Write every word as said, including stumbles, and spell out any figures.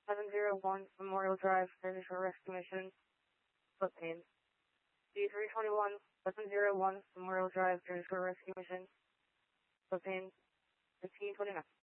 seven zero one Memorial Drive, Jersey Shore Rescue Mission, foot pain. D three twenty-one, seven zero one Memorial Drive, Jersey Shore Rescue Mission, foot pain, fifteen twenty-nine.